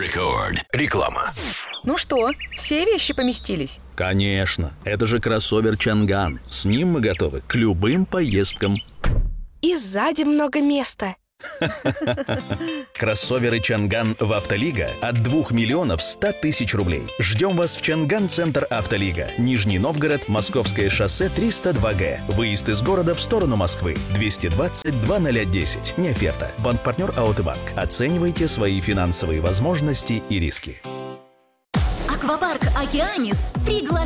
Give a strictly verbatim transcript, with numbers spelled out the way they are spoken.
Рекорд. Реклама. Ну что, все вещи поместились? Конечно, это же кроссовер Чанган. С ним мы готовы к любым поездкам. И сзади много места. Кроссоверы Чанган в Автолига от двух миллионов ста тысяч рублей. Ждем вас в Чанган-центр Автолига. Нижний Новгород, Московское шоссе триста два Г. Выезд из города в сторону Москвы. двести двадцать два ноль десять. Не оферта. Банк-партнер Аотобанк. Оценивайте свои финансовые возможности и риски. Аквапарк «Океанис» приглашает